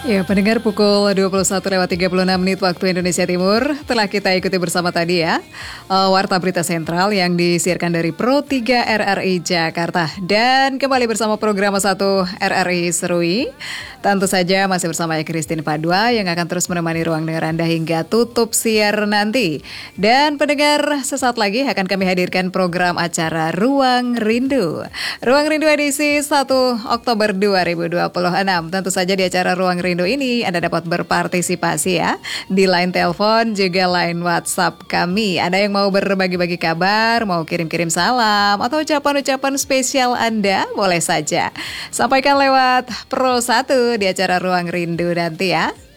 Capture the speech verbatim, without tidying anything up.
Ya, pendengar pukul dua puluh satu lewat tiga puluh enam menit waktu Indonesia Timur. Telah kita ikuti bersama tadi ya uh, Warta Berita Sentral yang disiarkan dari Pro tiga R R I Jakarta. Dan kembali bersama program satu R R I Serui. Tentu saja masih bersama Christine Padua yang akan terus menemani ruang dengar Anda hingga tutup siar nanti. Dan pendengar, sesaat lagi akan kami hadirkan program acara Ruang Rindu. Ruang Rindu edisi satu Oktober dua ribu dua puluh enam. Tentu saja di acara Ruang Rindu ini Anda dapat berpartisipasi ya di line telepon juga line WhatsApp kami. Ada yang mau berbagi-bagi kabar, mau kirim-kirim salam atau ucapan-ucapan spesial Anda, boleh saja sampaikan lewat Pro satu di acara Ruang Rindu nanti ya.